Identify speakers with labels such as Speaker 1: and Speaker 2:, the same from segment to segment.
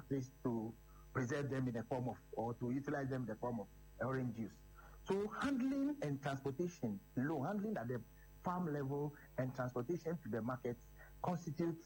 Speaker 1: fish to preserve them in the form of, or to utilize them in the form of orange juice. So handling and transportation, handling at the farm level and transportation to the market constitutes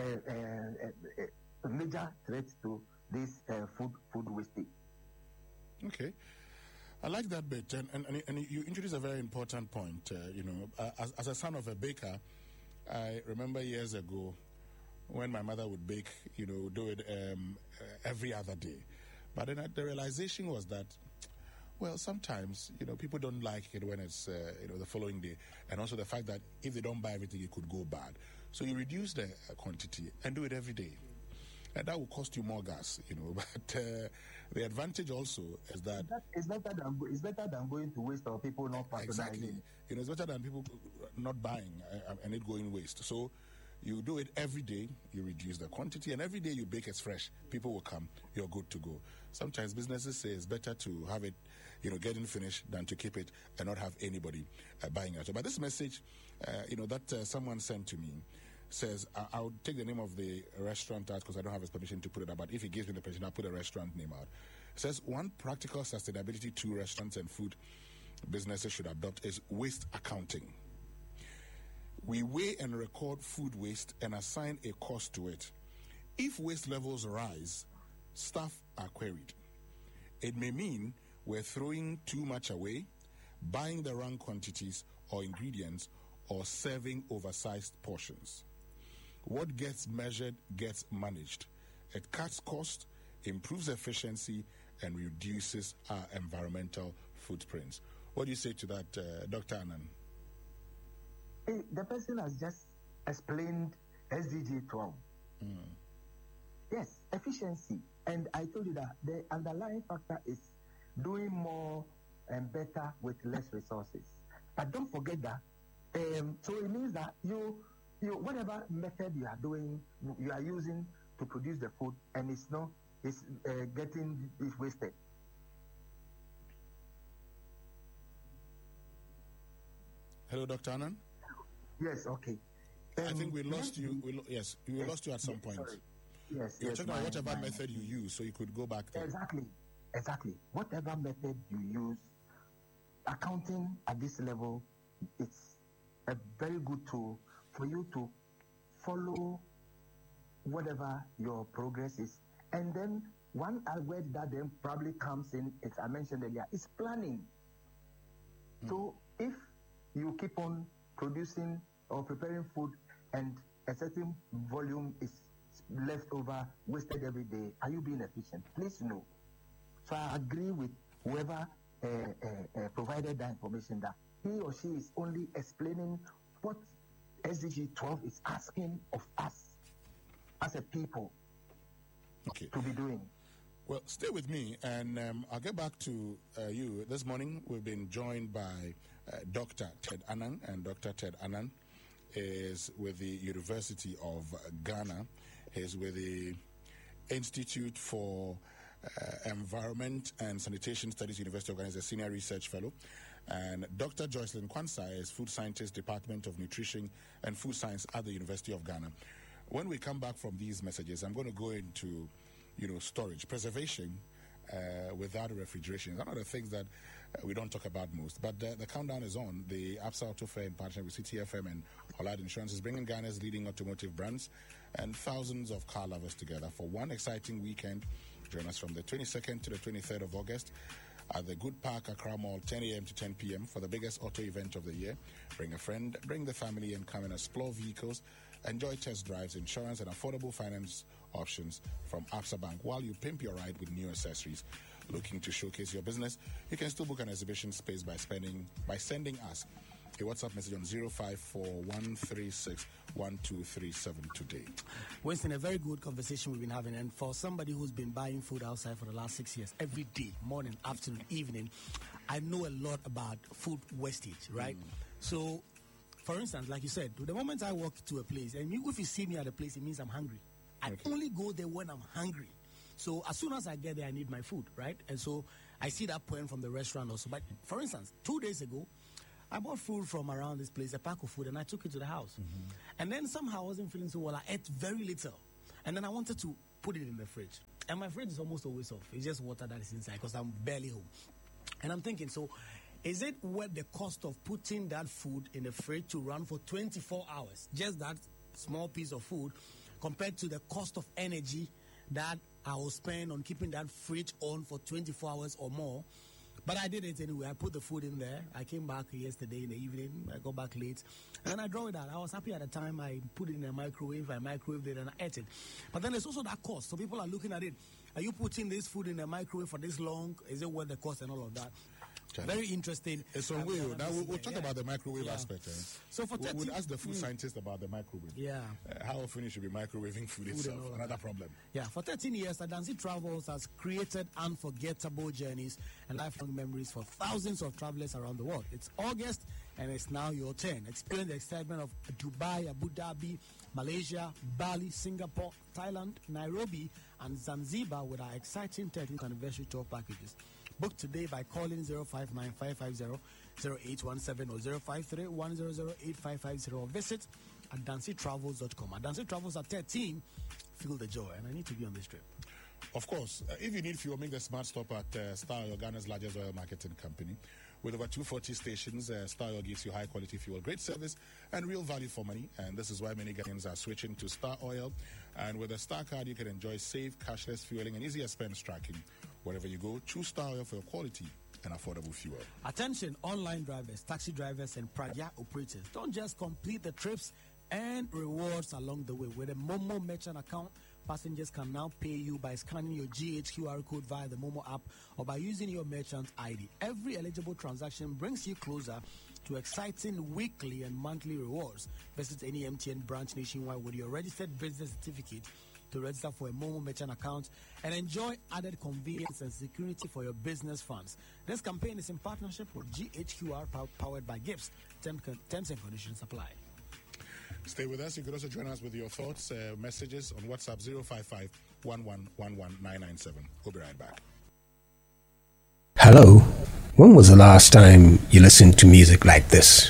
Speaker 1: a major threat to this food wastage.
Speaker 2: Okay. I like that bit, and you introduced a very important point. As a son of a baker, I remember years ago when my mother would bake, do it every other day. But then the realization was that, well, sometimes, people don't like it when it's, the following day. And also the fact that if they don't buy everything, it could go bad. So you reduce the quantity and do it every day. And that will cost you more gas, But the advantage also is that
Speaker 1: it's better than going to waste or people not patronizing.
Speaker 2: Exactly. It's better than people not buying and it going waste. So you do it every day, you reduce the quantity, and every day you bake it fresh. People will come, you're good to go. Sometimes businesses say it's better to have it, getting finished than to keep it and not have anybody buying it. But this message, that someone sent to me says, I'll take the name of the restaurant out because I don't have his permission to put it out, but if he gives me the permission, I'll put the restaurant name out. It says, one practical sustainability tool restaurants and food businesses should adopt is waste accounting. We weigh and record food waste and assign a cost to it. If waste levels rise, staff are queried. It may mean we're throwing too much away, buying the wrong quantities or ingredients, or serving oversized portions. What gets measured gets managed. It cuts cost, improves efficiency, and reduces our environmental footprints. What do you say to that, Dr. Anand?
Speaker 1: The person has just explained SDG 12. Yes, efficiency. And I told you that the underlying factor is doing more and better with less resources. But don't forget that. So it means that you whatever method you are doing, you are using to produce the food, and it's wasted.
Speaker 2: Hello, Dr. Anand?
Speaker 1: Yes, okay.
Speaker 2: I think we lost you. We lost you at some point.
Speaker 1: Sorry. Yes.
Speaker 2: You're talking about whatever method you use, so you could go back there.
Speaker 1: Exactly. Whatever method you use, accounting at this level, it's a very good tool for you to follow whatever your progress is. And then one word that then probably comes in, as I mentioned earlier, is planning. So if you keep on producing or preparing food and a certain volume is left over, wasted every day, are you being efficient? Please no. So I agree with whoever provided that information, that he or she is only explaining what SDG 12 is asking of us as a people to be doing.
Speaker 2: Well, stay with me, and I'll get back to you. This morning, we've been joined by Dr. Ted Anand, and Dr. Ted Anand is with the University of Ghana. He's with the Institute for Environment and Sanitation Studies, University of Ghana, is a senior research fellow. And Dr. Joycelyn Kwanzaa is food scientist, Department of Nutrition and Food Science at the University of Ghana. When we come back from these messages, I'm going to go into, storage, preservation without refrigeration. It's one of the things that we don't talk about most. But the countdown is on. The Absa Auto Fair in partnership with CTFM and Hollard Insurance is bringing Ghana's leading automotive brands and thousands of car lovers together for one exciting weekend. Join us from the 22nd to the 23rd of August at the Good Park Accra Mall, 10 a.m. to 10 p.m. for the biggest auto event of the year. Bring a friend, bring the family, and come and explore vehicles. Enjoy test drives, insurance, and affordable finance options from Absa Bank while you pimp your ride with new accessories. Looking to showcase your business? You can still book an exhibition space by sending us a WhatsApp message on 054-136-1237 today.
Speaker 3: Winston, a very good conversation we've been having, and for somebody who's been buying food outside for the last 6 years, every day, morning, afternoon, evening, I know a lot about food wastage, right? So, for instance, like you said, the moment I walk to a place, and if you see me at a place, it means I'm hungry. I only go there when I'm hungry. So as soon as I get there, I need my food, right? And so I see that point from the restaurant also. But for instance, 2 days ago, I bought food from around this place, a pack of food, and I took it to the house. And then somehow I wasn't feeling so well. I ate very little. And then I wanted to put it in the fridge. And my fridge is almost always off. It's just water that is inside because I'm barely home. And I'm thinking, so is it worth the cost of putting that food in the fridge to run for 24 hours? Just that small piece of food compared to the cost of energy that I will spend on keeping that fridge on for 24 hours or more. But I did it anyway. I put the food in there. I came back yesterday in the evening. I got back late. And then I drove it out. I was happy at the time. I put it in a microwave. I microwaved it and I ate it. But then there's also that cost. So people are looking at it. Are you putting this food in a microwave for this long? Is it worth the cost and all of that? Very interesting.
Speaker 2: So we'll talk about the microwave aspect. So for we'll ask the food scientist about the microwave.
Speaker 3: Yeah.
Speaker 2: How often you should be microwaving food itself. Another problem.
Speaker 3: Yeah. For 13 years, Adansi Travels has created unforgettable journeys and lifelong memories for thousands of travelers around the world. It's August and it's now your turn. Experience the excitement of Dubai, Abu Dhabi, Malaysia, Bali, Singapore, Thailand, Nairobi, and Zanzibar with our exciting 13th anniversary tour packages. Book today by calling 059-550-0817 or 053-100-8550 or visit AdansiTravels.com. Adansi Travels at 13. Feel the joy, and I need to be on this trip.
Speaker 2: Of course, if you need fuel, make the smart stop at Star Oil, Ghana's largest oil marketing company. With over 240 stations, Star Oil gives you high-quality fuel, great service, and real value for money. And this is why many Ghanaians are switching to Star Oil. And with a Star card, you can enjoy safe, cashless fueling and easy expense tracking. Wherever you go, choose Star Oil for your quality and affordable fuel.
Speaker 3: Attention, online drivers, taxi drivers, and Pragya operators. Don't just complete the trips and rewards along the way. With a Momo merchant account, passengers can now pay you by scanning your GHQR code via the Momo app or by using your merchant ID. Every eligible transaction brings you closer to exciting weekly and monthly rewards. Visit any MTN branch nationwide with your registered business certificate to register for a Momo merchant account and enjoy added convenience and security for your business funds. This campaign is in partnership with GHQR powered by Gibbs. Terms and conditions apply.
Speaker 2: Stay with us. You could also join us with your thoughts, messages on WhatsApp 055-1111-997. We'll be right back.
Speaker 4: Hello. When was the last time you listened to music like this?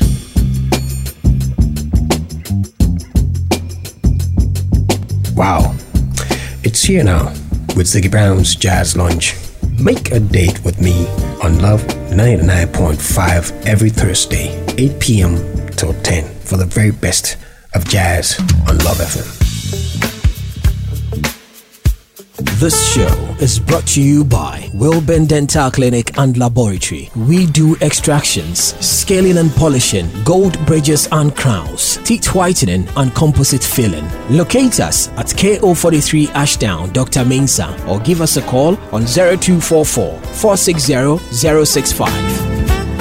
Speaker 4: Wow. It's here now with Ziggy Brown's Jazz Lounge. Make a date with me on Love 99.5 every Thursday, 8 p.m. till 10 for the very best of jazz on Love FM.
Speaker 5: This show is brought to you by Wilburn Dental Clinic and Laboratory. We do extractions, scaling and polishing, gold bridges and crowns, teeth whitening and composite filling. Locate us at KO43 Ashdown, Dr. Mensah, or give us a call on 0244 460 065.